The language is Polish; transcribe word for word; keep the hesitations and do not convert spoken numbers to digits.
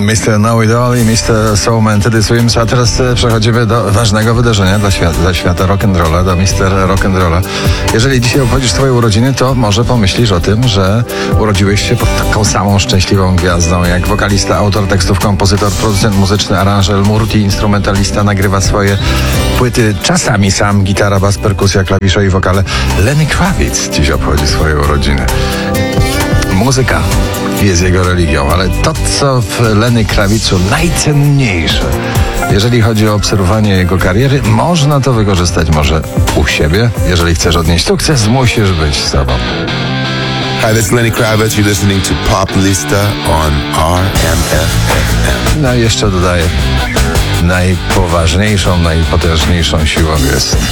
mister Know It All i mister Soulman Teddy Swims, a teraz przechodzimy do ważnego wydarzenia dla świata, dla świata rock'n'rolla, do mister Rock'n'rolla. Jeżeli dzisiaj obchodzisz swoje urodziny, to może pomyślisz o tym, że urodziłeś się pod taką samą szczęśliwą gwiazdą, jak wokalista, autor tekstów, kompozytor, producent muzyczny, aranżer, multi-instrumentalista, nagrywa swoje płyty, czasami sam, gitara, bas, perkusja, klawisze i wokale. Lenny Kravitz dziś obchodzi swoje urodziny. Muzyka jest jego religią, ale to, co w Lenny Kravitzu najcenniejsze, jeżeli chodzi o obserwowanie jego kariery, można to wykorzystać może u siebie. Jeżeli chcesz odnieść sukces, musisz być sobą. Hi, this is Lenny Kravitz. You're listening to Pop Lista on R M F F M. No i jeszcze dodaję, najpoważniejszą, najpotężniejszą siłą jest